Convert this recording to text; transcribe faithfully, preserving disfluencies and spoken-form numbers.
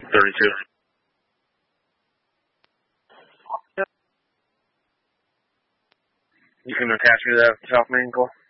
thirty-two. You can attach me to that South Main call?